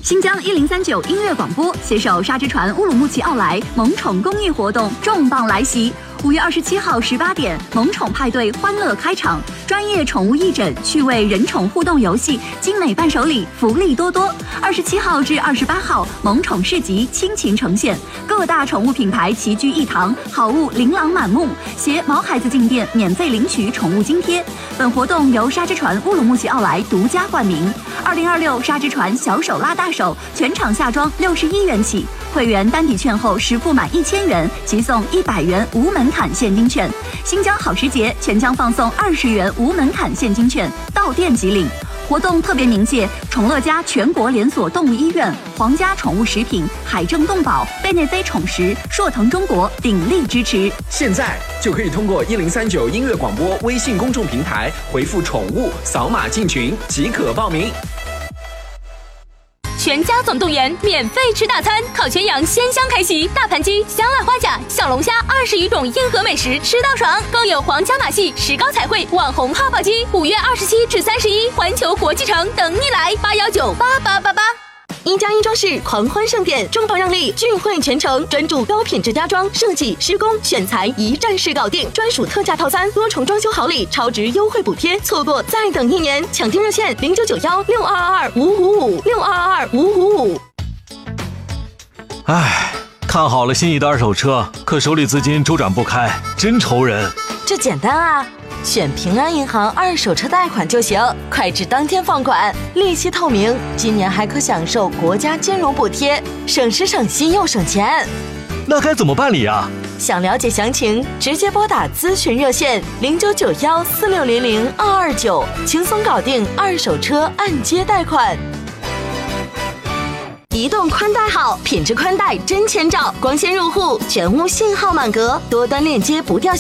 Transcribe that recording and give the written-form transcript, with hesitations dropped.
新疆1039音乐广播携手沙之船乌鲁木齐奥莱萌宠公益活动重磅来袭。5月27号18点，萌宠派对欢乐开场，专业宠物义诊、趣味人宠互动游戏、精美伴手礼，福利多多。27号至28号，萌宠市集倾情呈现，各大宠物品牌齐聚一堂，好物琳琅满目。携毛孩子进店免费领取宠物津贴。本活动由沙之船乌鲁木齐奥莱独家冠名。2026沙之船小手拉大手，全场下装61元起。会员单抵券后实付满1000元，即送100元无门槛现金券。新疆好时节，全将放送20元无门槛现金券，到店即领。活动特别鸣谢宠乐家全国连锁动物医院、皇家宠物食品、海正动保、贝内菲宠食、硕腾中国鼎力支持。 现在就可以通过1039音乐广播微信公众平台回复宠物，扫码进群即可报名。 全家总动员，免费吃大餐，烤全羊鲜香开席，大盘鸡、香辣花甲、小龙虾20余种硬核美食吃到爽，更有皇家马戏、石膏彩绘、网红泡泡鸡。5月27至31，环球国际城等你来，8198888。1+1装饰狂欢盛典，重磅让利，聚会全程，专注高品质家装设计、施工、选材，一站式搞定，专属特价套餐，多重装修好礼，超值优惠补贴，错过再等1年，抢订热线0991622555，62225555。 唉，看好了心仪的二手车，可手里资金周转不开，真愁人。 这简单啊，选平安银行二手车贷款就行，快至当天放款，利息透明，今年还可享受国家金融补贴，省时省心又省钱。 那该怎么办理啊？ 想了解详情，直接拨打咨询热线099146002229，轻松搞定二手车按揭贷款。移动宽带好，品质宽带真千兆，光纤入户，全屋信号满格，多端链接不掉